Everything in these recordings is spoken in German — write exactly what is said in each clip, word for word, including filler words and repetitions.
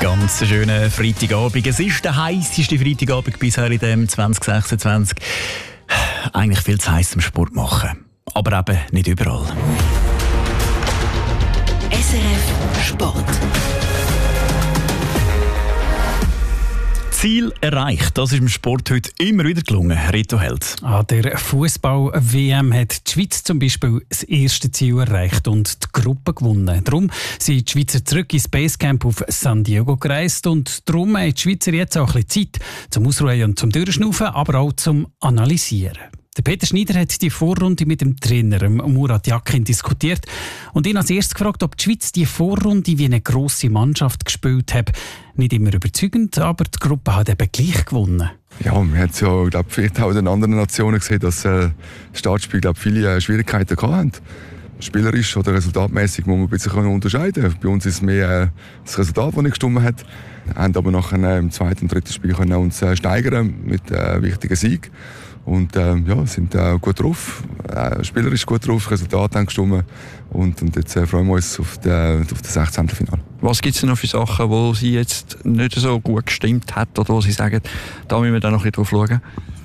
Ganz schönen Freitagabend. Es ist der heisseste Freitagabend bisher in dem zwanzig sechsundzwanzig. Eigentlich viel zu heiß zum Sport machen. Aber eben nicht überall. S R F Sport. Ziel erreicht. Das ist im Sport heute immer wieder gelungen. Reto Held. An der Fußball-W M hat die Schweiz zum Beispiel das erste Ziel erreicht und die Gruppe gewonnen. Darum sind die Schweizer zurück ins Basecamp auf San Diego gereist und darum haben die Schweizer jetzt auch ein bisschen Zeit zum Ausruhen und zum Durchschnaufen, aber auch zum Analysieren. Der Peter Schneider hat die Vorrunde mit dem Trainer Murat Yakin diskutiert und ihn als erstes gefragt, ob die Schweiz die Vorrunde wie eine grosse Mannschaft gespielt hat. Nicht immer überzeugend, aber die Gruppe hat eben gleich gewonnen. Ja, man hat es ja, glaub, vielleicht auch in den anderen Nationen gesehen, dass äh, das Startspiel glaub, viele äh, Schwierigkeiten hatten. Spielerisch oder resultatmäßig muss man ein bisschen unterscheiden. Bei uns ist es mehr äh, das Resultat, das nicht gestimmt hat. Wir haben aber nachher äh, im zweiten und dritten Spiel können uns äh, steigern mit äh, wichtigen Sieg. Und äh, ja, sind äh, gut drauf, äh, spielerisch gut drauf, Resultate haben gestimmt. Und, und jetzt äh, freuen wir uns auf, die, auf das sechzehnten Finale. Was gibt es denn noch für Sachen, wo Sie jetzt nicht so gut gestimmt hat oder wo Sie sagen, da müssen wir dann noch ein bisschen drauf schauen?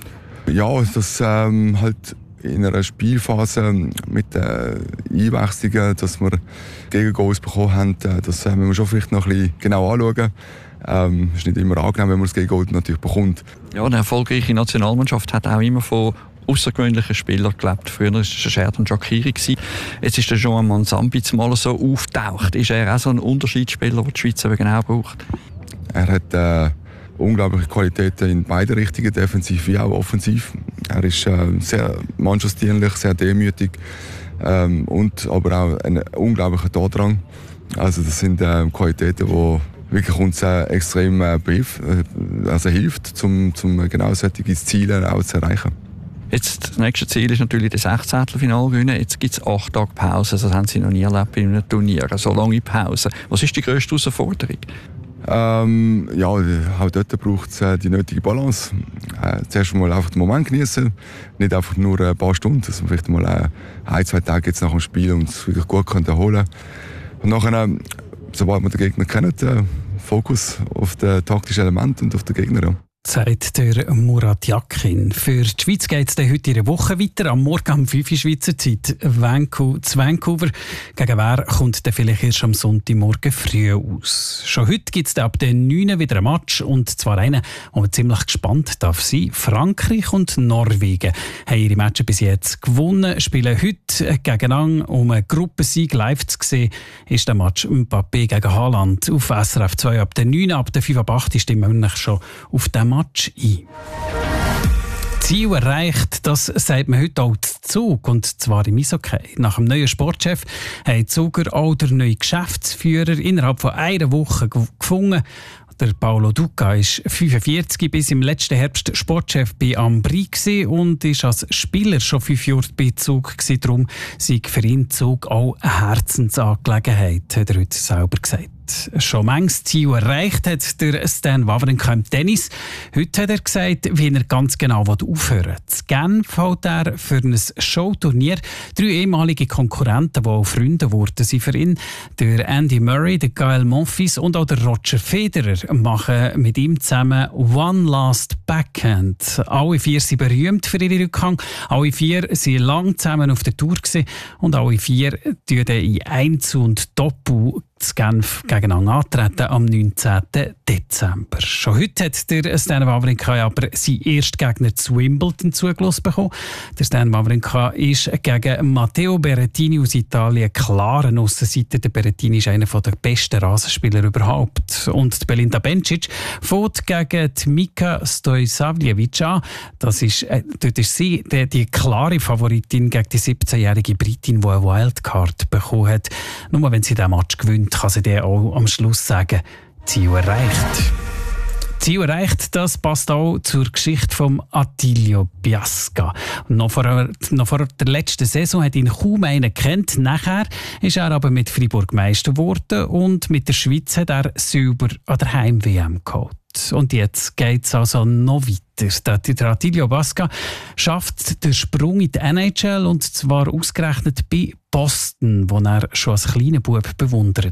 Ja, dass ähm, halt in einer Spielphase mit den äh, Einwechslungen, dass wir Gegengoals bekommen haben, äh, das äh, müssen wir schon vielleicht noch ein bisschen genau anschauen. Ähm, es ist nicht immer angenehm, wenn man das Gegengoal natürlich bekommt. Ja, eine erfolgreiche Nationalmannschaft hat auch immer von außergewöhnlichen Spielern gelebt. Früher war es Xherdan Shaqiri. Jetzt ist der Jean-Amand Sambi mal so auftaucht. Ist er auch so ein Unterschiedsspieler, den die Schweiz eben genau braucht? Er hat äh, unglaubliche Qualitäten in beide Richtungen, defensiv wie auch offensiv. Er ist äh, sehr mannschaftsdienlich, sehr demütig ähm, und aber auch ein unglaublicher Tordrang. Also das sind äh, Qualitäten, die wirklich uns äh, extrem äh, behilft, äh, also hilft, um zum genau solche Ziele auch zu erreichen. Jetzt, das nächste Ziel ist natürlich das Sechzehntelfinale gewinnen. Jetzt gibt es acht Tage Pause. Das haben Sie noch nie erlebt in einem Turnier. So lange Pause. Was ist die grösste Herausforderung? Ähm, ja, auch dort braucht es äh, die nötige Balance. Äh, zuerst mal einfach den Moment genießen, nicht einfach nur ein paar Stunden, dass man vielleicht mal äh, ein, zwei Tage jetzt nach dem Spiel uns wirklich gut erholen kann. Und nachher, äh, sobald man den Gegner kennt, äh, Fokus auf das taktische Element und auf den Gegner. Ja. Sagt der Murat Yakin. Für die Schweiz geht es heute in einer Woche weiter. Am Morgen um fünf Uhr Schweizer Zeit Vancouver, zu Vancouver. Gegen wer kommt dann vielleicht erst am Sonntagmorgen früh aus? Schon heute gibt es ab den neun Uhr wieder ein Match. Und zwar einen, wo man ziemlich gespannt darf sein. Frankreich und Norwegen haben ihre Matches bis jetzt gewonnen, spielen heute gegeneinander. Um einen Gruppensieg live zu sehen, ist der Match Mbappé gegen Haaland auf S R F zwei ab den neun Uhr, ab den fünf Uhr ab acht Uhr stimmen wir schon auf den Match ein. Ziel erreicht, das sagt man heute auch zu Zug, und zwar im Eishockey. Nach dem neuen Sportchef haben die Zuger auch der neue Geschäftsführer innerhalb von einer Woche gefunden. Der Paolo Duca ist fünfundvierzig, bis im letzten Herbst Sportchef bei Ambri und ist als Spieler schon fünf Jahre bei Zug. Darum sei für ihn Zug auch eine Herzensangelegenheit, hat er heute selber gesagt. Schon manches Ziel erreicht hat der Stan Wawrinka im Tennis. Heute hat er gesagt, wie er ganz genau aufhören will. In Genf hält er für ein Showturnier drei ehemalige Konkurrenten, die auch Freunde wurden, sind für ihn. Der Andy Murray, der Gael Monfils und auch der Roger Federer machen mit ihm zusammen One Last Backhand. Alle vier sind berühmt für ihren Rückhang. Alle vier waren lang zusammen auf der Tour gewesen, und alle vier treten in Einzel und Doppel zu Genf gegeneinander antreten am neunzehnten Dezember. Schon heute hat der Stan Wawrinka aber seinen ersten Gegner zu Wimbledon zugelassen bekommen. Der Stan Wawrinka ist gegen Matteo Berrettini aus Italien klar an Aussenseiter. Der Berrettini ist einer der besten Rasenspieler überhaupt. Und die Belinda Bencic fährt gegen die Mika Stojsavljevic an. Das ist, äh, dort ist sie die, die klare Favoritin gegen die siebzehnjährige Britin, die eine Wildcard bekommen hat. Nur wenn sie diesen Match gewinnt, kann sie dann auch am Schluss sagen, Ziel erreicht. Ziel erreicht, das passt auch zur Geschichte von Attilio Biasca. Noch vor, noch vor der letzten Saison hat ihn kaum einer kennt. Nachher ist er aber mit Freiburg Meister geworden und mit der Schweiz hat er Silber an der Heim-W M geholt. Und jetzt geht es also noch weiter. Der Attilio Biasca schafft den Sprung in die N H L, und zwar ausgerechnet bei Boston, wo er schon als kleiner Bub bewundert hat.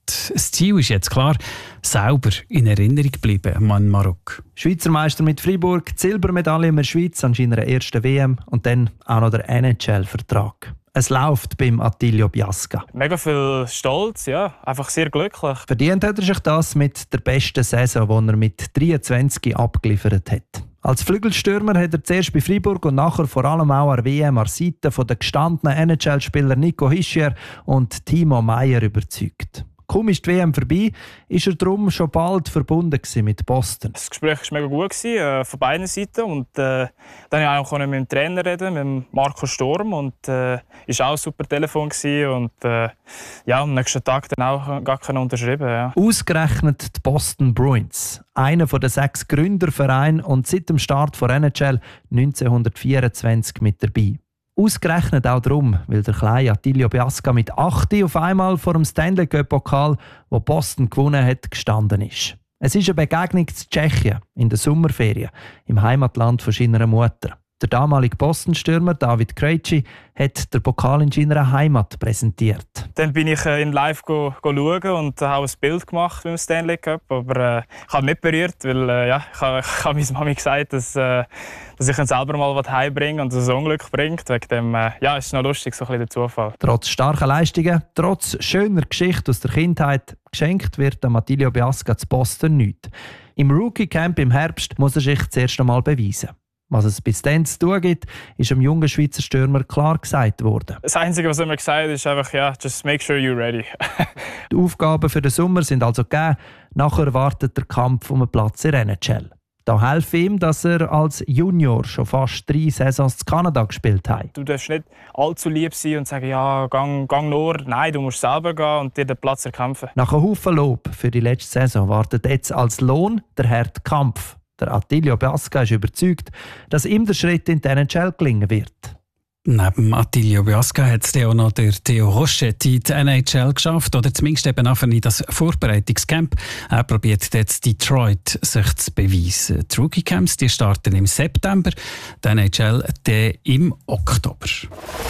gemacht. Das Ziel ist jetzt klar, sauber in Erinnerung bleiben, Mann Marok. Schweizer Meister mit Freiburg, die Silbermedaille in der Schweiz an seiner ersten W M und dann auch noch der N H L-Vertrag. Es läuft beim Attilio Biasca. Mega viel Stolz, ja, einfach sehr glücklich. Verdient hat er sich das mit der besten Saison, die er mit dreiundzwanzig abgeliefert hat. Als Flügelstürmer hat er zuerst bei Freiburg und nachher vor allem auch an der W M an der Seite der gestandenen N H L-Spieler Nico Hischier und Timo Meier überzeugt. Kaum ist die W M vorbei, ist er darum schon bald verbunden mit Boston. Das Gespräch war mega gut, äh, von beiden Seiten. Und, äh, dann konnte ich auch mit dem Trainer reden, mit Marco Sturm. Und es äh, war auch ein super Telefon. Und äh, ja, am nächsten Tag dann auch gar keine unterschrieben. Ja. Ausgerechnet die Boston Bruins, einer der sechs Gründervereine und seit dem Start der N H L neunzehnhundertvierundzwanzig mit dabei. Ausgerechnet auch darum, weil der kleine Attilio Biasca mit acht auf einmal vor dem Stanley Cup-Pokal, wo Boston gewonnen hat, gestanden ist. Es ist eine Begegnung zu Tschechien in der Sommerferien, im Heimatland von seiner Mutter. Der damalige Boston-Stürmer David Krejci hat den Pokal in seiner Heimat präsentiert. Dann bin ich äh, in Live go, go schauen und habe ein Bild gemacht beim Stanley Cup. Aber äh, ich habe nicht berührt, weil äh, ja, ich habe, ich habe meiner Mami gesagt, dass, äh, dass ich ihn selber mal was heimbringe und das ein Unglück bringt. Wegen dem, äh, ja, ist noch lustig, so ein bisschen der Zufall. Trotz starker Leistungen, trotz schöner Geschichte aus der Kindheit, geschenkt wird dem Attilio Biasca zu Boston nichts. Im Rookie-Camp im Herbst muss er sich zuerst einmal beweisen. Was es bis dann zu tun gibt, ist dem jungen Schweizer Stürmer klar gesagt worden. Das Einzige, was er mir gesagt hat, ist einfach, ja, just make sure you're ready. Die Aufgaben für den Sommer sind also gegeben. Nachher wartet der Kampf um einen Platz in der N H L. Da helfe ihm, dass er als Junior schon fast drei Saisons in Kanada gespielt hat. Du darfst nicht allzu lieb sein und sagen, ja, gang, gang nur. Nein, du musst selber gehen und dir den Platz erkämpfen. Nach einem Haufen Lob für die letzte Saison wartet jetzt als Lohn der harte Kampf. Der Attilio Biasca ist überzeugt, dass ihm der Schritt in die N H L gelingen wird. Neben Attilio Biasca hat es auch noch der Theo Roschet in die N H L geschafft, oder zumindest eben auch in das Vorbereitungscamp. Er probiert jetzt Detroit sich zu beweisen. Die Rookie-Camps die starten im September, die N H L im Oktober.